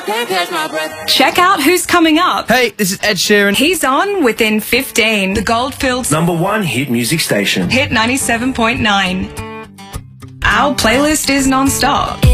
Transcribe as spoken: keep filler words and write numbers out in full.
Can't catch my breath. Check out who's coming up. Hey, this is Ed Sheeran. He's on within fifteen. The Goldfields Number one hit music station. hit ninety-seven point nine. Our playlist is non-stop.